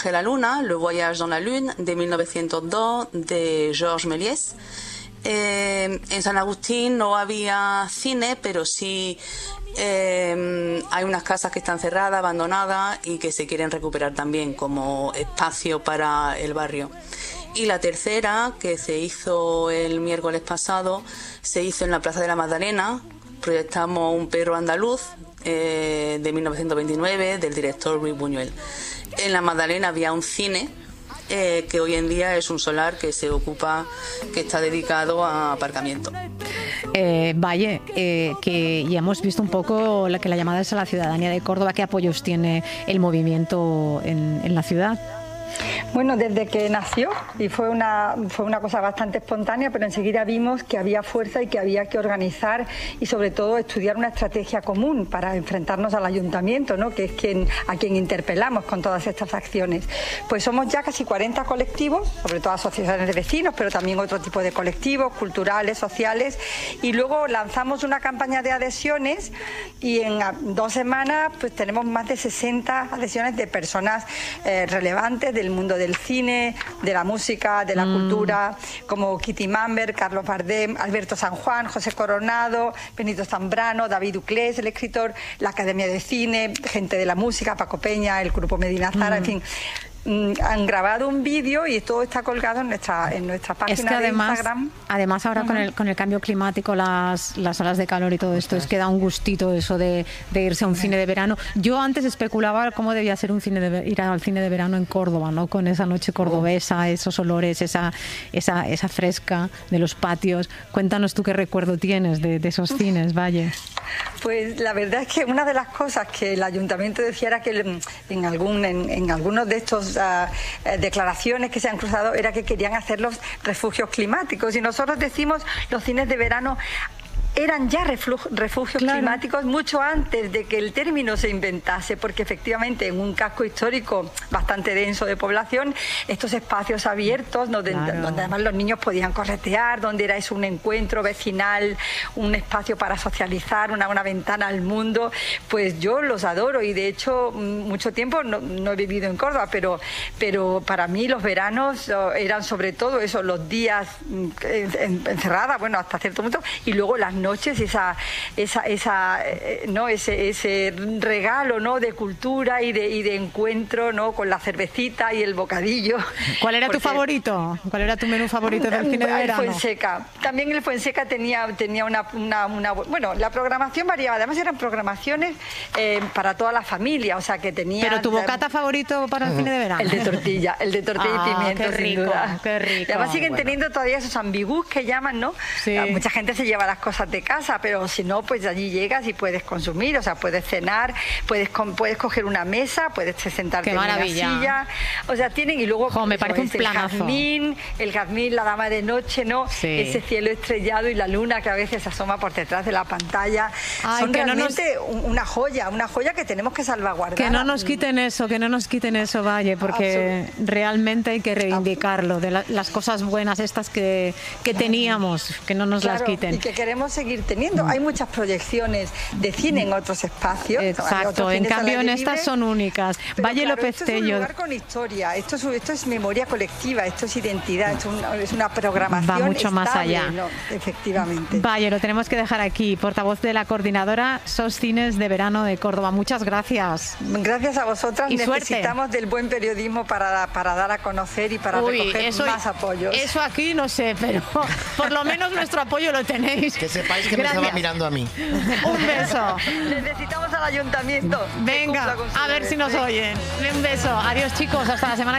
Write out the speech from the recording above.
viaje a la luna, Le Voyage dans la Lune, de 1902, de Georges Méliès. En San Agustín no había cine, pero sí hay unas casas que están cerradas, abandonadas y que se quieren recuperar también como espacio para el barrio. Y la tercera, que se hizo el miércoles pasado, se hizo en la Plaza de la Magdalena. Proyectamos Un perro andaluz de 1929 del director Luis Buñuel. En la Magdalena había un cine que hoy en día es un solar que se ocupa, que está dedicado a aparcamiento. Valle, que ya hemos visto un poco la llamada es a la ciudadanía de Córdoba. ¿Qué apoyos tiene el movimiento en la ciudad? Bueno, desde que nació, y fue una cosa bastante espontánea, pero enseguida vimos que había fuerza y que había que organizar y sobre todo estudiar una estrategia común para enfrentarnos al ayuntamiento, ¿no?, que es a quien interpelamos con todas estas acciones. Pues somos ya casi 40 colectivos, sobre todo asociaciones de vecinos, pero también otro tipo de colectivos, culturales, sociales, y luego lanzamos una campaña de adhesiones y en 2 semanas pues tenemos más de 60 adhesiones de personas relevantes del mundo del cine, de la música, de la cultura, como Kitty Mamber, Carlos Bardem, Alberto San Juan, José Coronado, Benito Zambrano, David Uclés, el escritor, la Academia de Cine, gente de la música, Paco Peña, el grupo Medina Zara, en fin. Han grabado un vídeo y todo está colgado en nuestra página es que además, de Instagram. Además ahora con el cambio climático, las olas de calor y todo esto, es que da un gustito eso de irse a un cine de verano. Yo antes especulaba cómo debía ser ir al cine de verano en Córdoba, ¿no? Con esa noche cordobesa, esos olores, esa fresca de los patios. Cuéntanos tú qué recuerdo tienes de esos cines, Valle. Pues la verdad es que una de las cosas que el ayuntamiento decía era que en algunos de estos declaraciones que se han cruzado era que querían hacer los refugios climáticos, y nosotros decimos los cines de verano eran ya refugios climáticos mucho antes de que el término se inventase, porque efectivamente en un casco histórico bastante denso de población, estos espacios abiertos donde además los niños podían corretear, donde era eso un encuentro vecinal, un espacio para socializar, una ventana al mundo, pues yo los adoro, y de hecho mucho tiempo no he vivido en Córdoba, pero para mí los veranos eran sobre todo eso, los días encerrada, bueno, hasta cierto punto, y luego las noches, ese regalo, ¿no?, de cultura y de encuentro, ¿no?, con la cervecita y el bocadillo. ¿Cuál era tu favorito? ¿Cuál era tu menú favorito del cine de verano? El Fuenseca. También el Fuenseca tenía una bueno, la programación variaba, además eran programaciones para toda la familia, o sea que tenía... ¿Pero tu bocata favorito para el cine de verano? El de tortilla y pimiento, qué rico, sin duda. Qué rico. Y además siguen teniendo todavía esos ambigús que llaman, ¿no? Sí. Mucha gente se lleva las cosas de casa, pero si no, pues allí llegas y puedes consumir, o sea, puedes cenar, puedes coger una mesa, puedes sentarte en una silla, o sea, tienen, y luego me parece un planazo. El jazmín, la dama de noche, ¿no? Sí. Ese cielo estrellado y la luna que a veces asoma por detrás de la pantalla. Ay, son realmente una joya que tenemos que salvaguardar. Que no nos quiten eso, Valle, porque realmente hay que reivindicarlo, de las cosas buenas estas que teníamos, que no nos las quiten. Y que queremos seguir teniendo. Hay muchas proyecciones de cine en otros espacios. Exacto, en cambio en estas son únicas. Valle López Tello. Esto es un lugar con historia, esto es memoria colectiva, esto es identidad, es una programación. Va mucho más allá. ¿No? Efectivamente. Valle, lo tenemos que dejar aquí. Portavoz de la coordinadora SOS Cines de Verano de Córdoba. Muchas gracias. Gracias a vosotras. Y necesitamos del buen periodismo para dar a conocer y para recoger más apoyos. Eso aquí no sé, pero por lo menos nuestro apoyo lo tenéis. Que sepáis que me estaba mirando a mí. Un beso. Necesitamos al ayuntamiento. Venga, a ver si nos oyen. Un beso. Adiós, chicos. Hasta la semana.